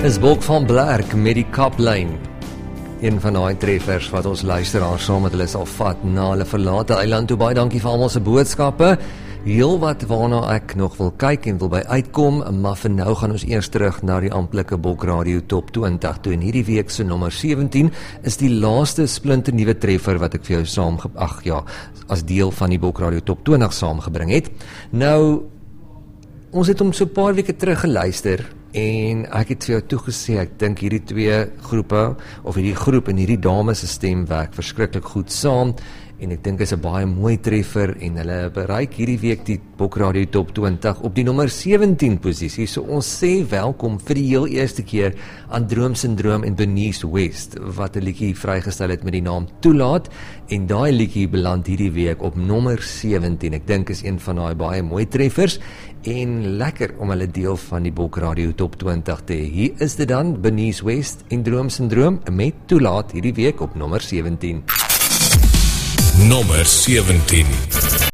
is Bok van Blerk met die Kaplyn. Een van die treffers wat ons luisteraars saam met hulle sal vat na hulle verlate eiland toe. Baie dankie vir almal se boodskappe. Heel wat waarna ek nog wil kyk en wil by uitkom, maar vir nou gaan ons eers terug na die amptelike Bok Radio Top 20 toe. En hierdie week se nommer 17 is die laaste splinternuwe treffer wat ek vir jou as deel van die Bok Radio Top 20 saamgebring het. Nou, ons het hom so 'n paar weke terug geluister en ek het vir jou toegesê, ek dink hierdie twee groepe, of hierdie groep en hierdie dames se stem werk verskriklik goed saam, en ek dink is 'n baie mooi treffer, en hulle bereik hierdie week die Bok Radio Top 20 op die nommer 17 posisie, so ons sê welkom vir die heel eerste keer aan Droom Syndroom en Bernice West, wat 'n liedjie vrygestel het met die naam Toelaat, en daai liedjie beland hierdie week op nommer 17, ek dink is een van daai baie mooi treffers, en lekker om hulle deel van die Bok Radio Top 20 te hê. Hier is dit dan, Bernice West en Droom Syndroom met Toelaat hierdie week op nommer 17. Nommer 17.